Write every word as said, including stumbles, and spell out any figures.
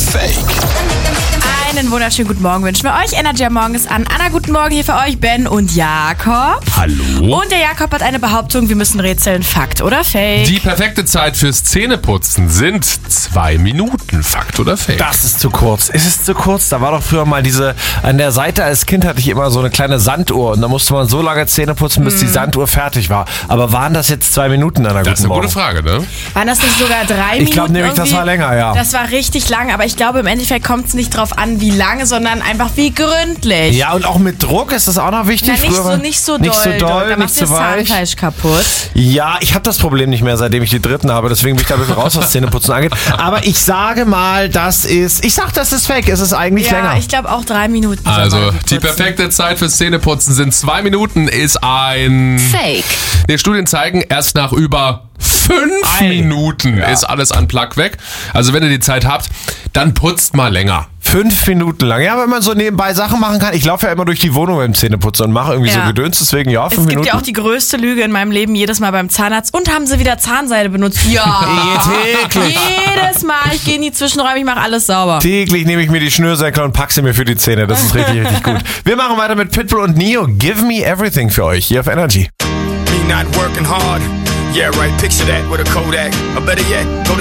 Fake? Einen wunderschönen guten Morgen wünschen wir euch. Energy am Morgen ist an. Anna, guten Morgen hier für euch, Ben und Jakob. Hallo. Und der Jakob hat eine Behauptung, wir müssen rätseln. Fakt oder Fake? Die perfekte Zeit fürs Zähneputzen sind zwei Minuten. Fakt oder Fake? Das ist zu kurz. Ist es zu kurz? Da war doch früher mal diese, an der Seite als Kind hatte ich immer so eine kleine Sanduhr und da musste man so lange Zähne putzen, bis die Sanduhr fertig war. Aber waren das jetzt zwei Minuten an einer Das ist guten eine Morgen? gute Frage, ne? Waren das nicht sogar drei Minuten? Ich glaube nämlich, das irgendwie? war länger, ja. Das war richtig lang, aber ich glaube, im Endeffekt kommt es nicht drauf an, wie lange, sondern einfach wie gründlich. Ja, und auch mit Druck ist das auch noch wichtig. Na, nicht Früher so, war- nicht so doll. Nicht so doll, da nicht machst du so das weich. Zahnfleisch kaputt. Ja, ich habe das Problem nicht mehr, seitdem ich die dritten habe. Deswegen bin ich da ein bisschen raus, was Zähneputzen angeht. Aber ich sage mal, das ist... Ich sag, das ist fake. Es ist eigentlich Ja, länger. ich glaube auch drei Minuten. soll Also, man die putzen. perfekte Zeit fürs Zähneputzen sind zwei Minuten, ist ein... Fake. Die Studien zeigen, erst nach über fünf Ei. Minuten ist alles an Plug weg. Also, wenn ihr die Zeit habt, dann putzt mal länger. Fünf Minuten lang. Ja, wenn man so nebenbei Sachen machen kann. Ich laufe ja immer durch die Wohnung beim Zähneputzen und mache irgendwie Ja. so Gedöns. Deswegen, ja, Es fünf gibt Minuten. ja auch die größte Lüge in meinem Leben, jedes Mal beim Zahnarzt. Und haben sie wieder Zahnseide benutzt? Ja. Täglich. Jedes Mal. Ich gehe in die Zwischenräume, ich mache alles sauber. Täglich nehme ich mir die Schnürsenkel und packe sie mir für die Zähne. Das ist richtig, richtig gut. Wir machen weiter mit Pitbull und Neo. Give me everything für euch hier auf Energy. Me not working hard. Yeah, right. Picture that with a Kodak. Or better yet, go to